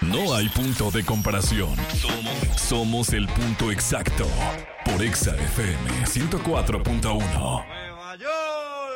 No hay punto de comparación. Somos el punto exacto. Por Exa FM 104.1. Nueva York.